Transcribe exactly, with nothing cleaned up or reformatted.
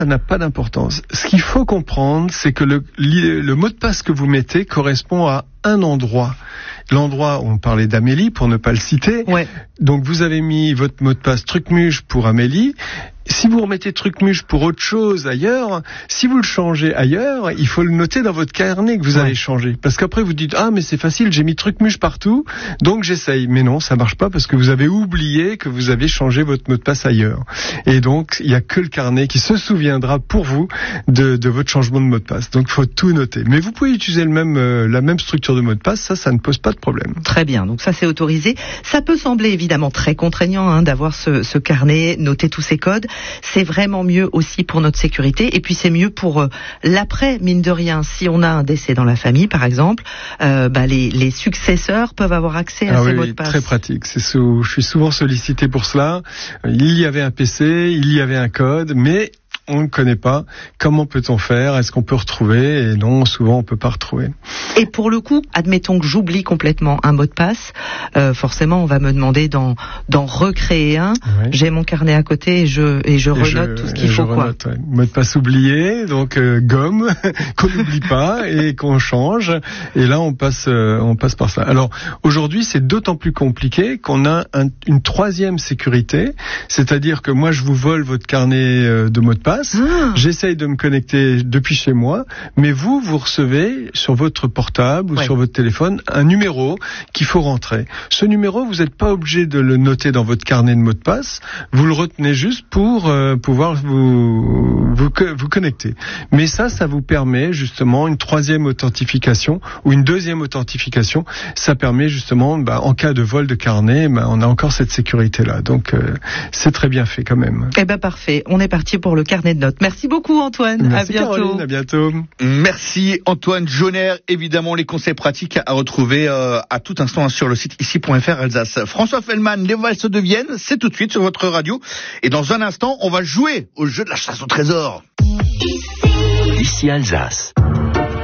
Ça n'a pas d'importance. Ce qu'il faut comprendre, c'est que le, le mot de passe que vous mettez correspond à un endroit. L'endroit, on parlait d'Amélie, pour ne pas le citer. Ouais. Donc, vous avez mis votre mot de passe Trucmuche pour Amélie. Si vous remettez Trucmuche pour autre chose ailleurs, si vous le changez ailleurs, il faut le noter dans votre carnet que vous ouais. avez changé. Parce qu'après, vous dites, ah, mais c'est facile, j'ai mis Trucmuche partout, donc j'essaye. Mais non, ça marche pas parce que vous avez oublié que vous avez changé votre mot de passe ailleurs. Et donc, il y a que le carnet qui se souviendra pour vous de, de votre changement de mot de passe. Donc, il faut tout noter. Mais vous pouvez utiliser le même, euh, la même structure de mot de passe, ça, ça ne pose pas de problème. Très bien, donc ça c'est autorisé. Ça peut sembler évidemment très contraignant hein, d'avoir ce, ce carnet, noter tous ces codes. C'est vraiment mieux aussi pour notre sécurité et puis c'est mieux pour euh, l'après, mine de rien. Si on a un décès dans la famille par exemple, euh, bah, les, les successeurs peuvent avoir accès à ah ces oui, mots de passe. Très pratique, c'est sous, je suis souvent sollicité pour cela. Il y avait un P C, il y avait un code, mais on ne connaît pas. Comment peut-on faire? Est-ce qu'on peut retrouver? Et non, souvent on peut pas retrouver. Et pour le coup, admettons que j'oublie complètement un mot de passe, euh, forcément on va me demander d'en, d'en recréer un. Oui. J'ai mon carnet à côté et je, et je et renote je, tout ce qu'il faut. Quoi. Renote, ouais. Mot de passe oublié, donc euh, gomme, qu'on n'oublie pas et qu'on change. Et là on passe, euh, on passe par ça. Alors aujourd'hui c'est d'autant plus compliqué qu'on a un, une troisième sécurité, c'est-à-dire que moi je vous vole votre carnet euh, de mots de passe. Ah. J'essaye de me connecter depuis chez moi, mais vous, vous recevez sur votre portable ou ouais. sur votre téléphone un numéro qu'il faut rentrer. Ce numéro, vous n'êtes pas obligé de le noter dans votre carnet de mots de passe, vous le retenez juste pour euh, pouvoir vous, vous, vous connecter. Mais ça, ça vous permet justement une troisième authentification ou une deuxième authentification. Ça permet justement, bah, en cas de vol de carnet, bah, on a encore cette sécurité-là. Donc, euh, c'est très bien fait quand même. Eh ben parfait, on est parti pour le carnet de notes. Merci beaucoup Antoine. Merci à bientôt. Caroline, à bientôt. Merci Antoine Jonner. Évidemment, les conseils pratiques à retrouver euh, à tout instant sur le site ici point f r Alsace. François Fellman, les valses de Vienne, c'est tout de suite sur votre radio. Et dans un instant, on va jouer au jeu de la chasse au trésor. Ici Alsace.